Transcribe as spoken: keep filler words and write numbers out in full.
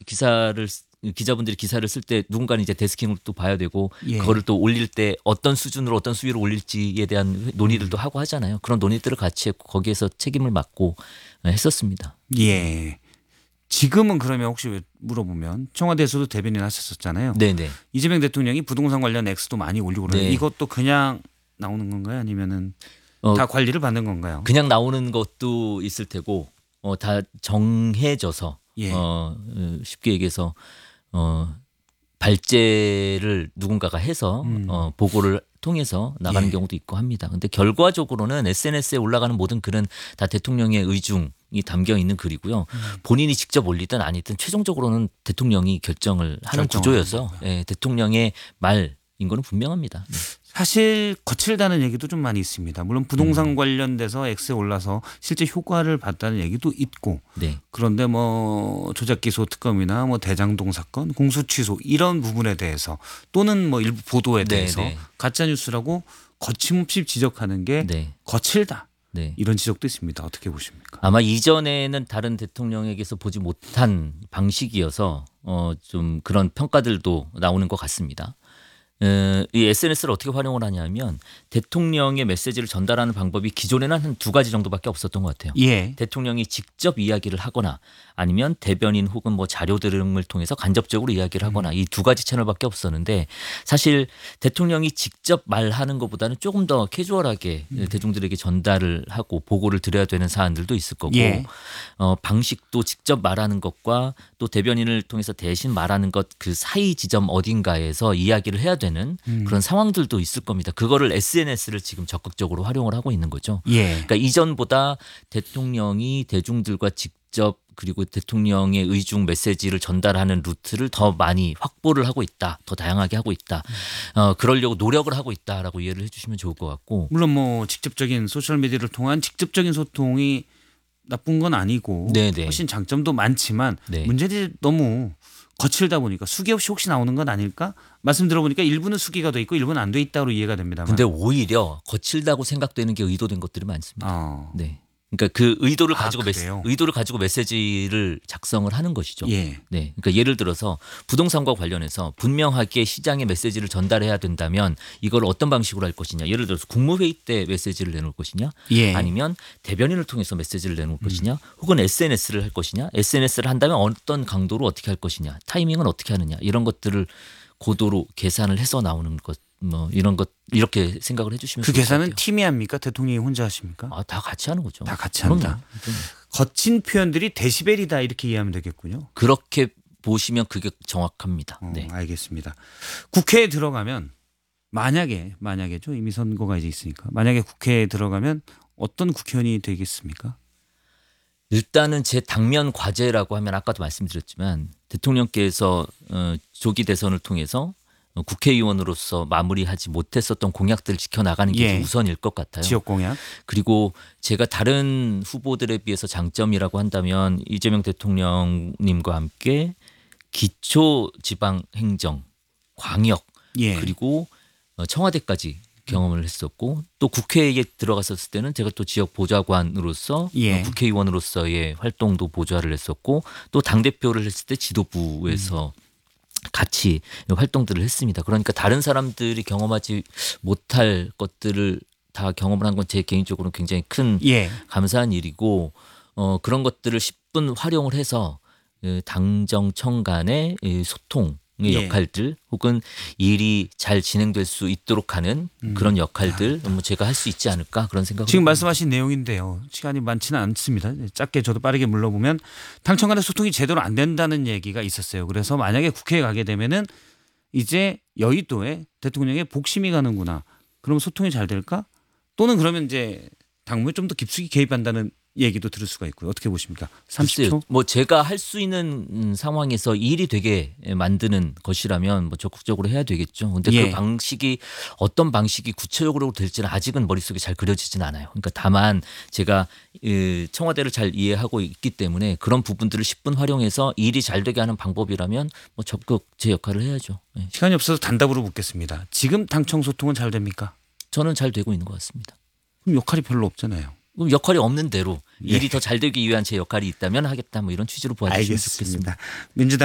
기사를 기자분들이 기사를 쓸 때 누군가는 이제 데스킹을 또 봐야 되고 예. 그거를 또 올릴 때 어떤 수준으로 어떤 수위로 올릴지에 대한 논의들도 하고 하잖아요. 그런 논의들을 같이 했고 거기에서 책임을 맡고 했었습니다. 예. 지금은 그러면 혹시 물어보면 청와대에서도 대변인 하셨었잖아요. 네네. 이재명 대통령이 부동산 관련 액수도 많이 올리고 그러는데 네. 이것도 그냥 나오는 건가요? 아니면은 어, 다 관리를 받는 건가요? 그냥 나오는 것도 있을 테고 어, 다 정해져서 예. 어, 쉽게 얘기해서 어, 발제를 누군가가 해서 음. 어, 보고를 통해서 나가는 예. 경우도 있고 합니다. 근데 결과적으로는 에스엔에스에 올라가는 모든 글은 다 대통령의 의중이 담겨 있는 글이고요. 음. 본인이 직접 올리든 아니든 최종적으로는 대통령이 결정을 하는 결정을 구조여서 하는 예, 대통령의 말인 거는 분명합니다. 네. 사실 거칠다는 얘기도 좀 많이 있습니다. 물론 부동산 음. 관련돼서 X에 올라서 실제 효과를 봤다는 얘기도 있고 네. 그런데 뭐 조작 기소 특검이나 뭐 대장동 사건 공소 취소 이런 부분에 대해서 또는 뭐 일부 보도에 네, 대해서 네. 가짜 뉴스라고 거침없이 지적하는 게 네. 거칠다. 네. 이런 지적도 있습니다. 어떻게 보십니까? 아마 이전에는 다른 대통령에게서 보지 못한 방식이어서 어, 좀 그런 평가들도 나오는 것 같습니다. 에, 이 에스엔에스를 어떻게 활용을 하냐면 대통령의 메시지를 전달하는 방법이 기존에는 한 두 가지 정도밖에 없었던 것 같아요. 예. 대통령이 직접 이야기를 하거나 아니면 대변인 혹은 뭐 자료 등을 통해서 간접적으로 이야기를 하거나 이 두 가지 채널밖에 없었는데 사실 대통령이 직접 말하는 것보다는 조금 더 캐주얼하게 음. 대중들에게 전달을 하고 보고를 드려야 되는 사안들도 있을 거고 예. 어, 방식도 직접 말하는 것과 또 대변인을 통해서 대신 말하는 것 그 사이 지점 어딘가에서 이야기를 해야 되는 음. 그런 상황들도 있을 겁니다. 그거를 에스엔에스를 지금 적극적으로 활용을 하고 있는 거죠. 예. 그러니까 이전보다 대통령이 대중들과 직접 그리고 대통령의 의중 메시지를 전달하는 루트를 더 많이 확보를 하고 있다. 더 다양하게 하고 있다. 어, 그러려고 노력을 하고 있다라고 이해를 해 주시면 좋을 것 같고. 물론 뭐 직접적인 소셜미디어를 통한 직접적인 소통이 나쁜 건 아니고 네네. 훨씬 장점도 많지만 네. 문제는 너무 거칠다 보니까 수기 없이 혹시 나오는 건 아닐까? 말씀 들어보니까 일부는 수기가 돼 있고 일부는 안 돼 있다로 이해가 됩니다만. 근데 오히려 거칠다고 생각되는 게 의도된 것들이 많습니다. 어. 네. 그러니까 그 의도를 아, 가지고 메시, 그래요? 의도를 가지고 메시지를 작성을 하는 것이죠. 예. 네. 그러니까 예를 들어서 부동산과 관련해서 분명하게 시장에 메시지를 전달해야 된다면 이걸 어떤 방식으로 할 것이냐. 예를 들어서 국무회의 때 메시지를 내놓을 것이냐. 예. 아니면 대변인을 통해서 메시지를 내놓을 것이냐. 혹은 에스엔에스를 할 것이냐. 에스엔에스를 한다면 어떤 강도로 어떻게 할 것이냐. 타이밍은 어떻게 하느냐. 이런 것들을 고도로 계산을 해서 나오는 것. 뭐 이런 것 이렇게 생각을 해주시면 그 좋을 것 계산은 같아요. 팀이 합니까? 대통령이 혼자 하십니까? 아, 다 같이 하는 거죠. 다 같이 합니다. 그럼요. 거친 표현들이 데시벨이다 이렇게 이해하면 되겠군요. 그렇게 보시면 그게 정확합니다. 어, 네. 알겠습니다. 국회에 들어가면 만약에 만약에죠 이미 선거가 이제 있으니까 만약에 국회에 들어가면 어떤 국회의원이 되겠습니까? 일단은 제 당면 과제라고 하면 아까도 말씀드렸지만 대통령께서 어, 조기 대선을 통해서 어, 국회의원으로서 마무리하지 못했었던 공약들을 지켜나가는 게 예. 우선일 것 같아요. 지역 공약. 그리고 제가 다른 후보들에 비해서 장점이라고 한다면 이재명 대통령님과 함께 기초지방행정, 광역 예. 그리고 어, 청와대까지 경험을 했었고 또 국회에 들어갔었을 때는 제가 또 지역 보좌관으로서 예. 어, 국회의원으로서의 활동도 보좌를 했었고 또 당대표를 했을 때 지도부에서 음. 같이 활동들을 했습니다. 그러니까 다른 사람들이 경험하지 못할 것들을 다 경험을 한 건 제 개인적으로는 굉장히 큰 예. 감사한 일이고 어, 그런 것들을 십 분 활용을 해서 그 당정청 간의 이 소통의 예. 역할들 혹은 일이 잘 진행될 수 있도록 하는 그런 역할들 뭐 제가 할 수 있지 않을까 그런 생각을 지금 합니다. 말씀하신 내용인데요. 시간이 많지는 않습니다. 짧게 저도 빠르게 물러보면 당청 간의 소통이 제대로 안 된다는 얘기가 있었어요. 그래서 만약에 국회에 가게 되면은 이제 여의도에 대통령의 복심이 가는구나. 그럼 소통이 잘 될까? 또는 그러면 이제 당무에 좀 더 깊숙이 개입한다는 얘기도 들을 수가 있고요. 어떻게 보십니까? 삼십 초? 글쎄요. 뭐 제가 할 수 있는 음, 상황에서 일이 되게 만드는 것이라면 뭐 적극적으로 해야 되겠죠. 근데 예. 그 방식이 어떤 방식이 구체적으로 될지는 아직은 머릿속에 잘 그려지진 않아요. 그러니까 다만 제가 청와대를 잘 이해하고 있기 때문에 그런 부분들을 십 분 활용해서 일이 잘 되게 하는 방법이라면 뭐 적극 제 역할을 해야죠. 네. 시간이 없어서 단답으로 묻겠습니다. 지금 당청 소통은 잘 됩니까? 저는 잘 되고 있는 것 같습니다. 그럼 역할이 별로 없잖아요. 그럼 역할이 없는 대로 예. 일이 더 잘 되기 위한 제 역할이 있다면 하겠다 뭐 이런 취지로 봐주시면 좋겠습니다. 알겠습니다. 민주당